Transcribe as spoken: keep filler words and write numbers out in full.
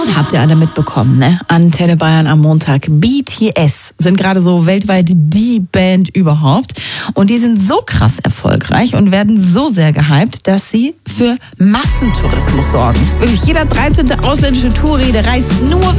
Habt ihr alle mitbekommen, ne? Antenne Bayern am Montag. B T S sind gerade so weltweit die Band überhaupt. Und die sind so krass erfolgreich und werden so sehr gehypt, dass sie für Massentourismus sorgen. Wirklich jeder dreizehnte ausländische Touri, der reist nur